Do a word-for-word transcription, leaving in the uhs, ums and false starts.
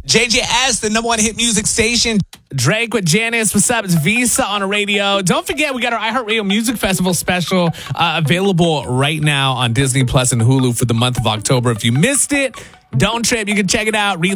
J J S, the number one hit music station. Drake with Janice. What's up? It's Visa on the radio. Don't forget, we got our iHeartRadio Music Festival special uh, available right now on Disney Plus and Hulu for the month of October. If you missed it, don't trip. You can check it out. Re-